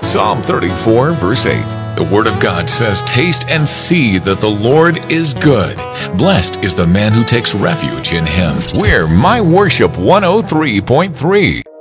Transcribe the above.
Psalm 34, verse 8. The Word of God says, "Taste and see that the Lord is good. Blessed is the man who takes refuge in Him." We're My Worship 103.3.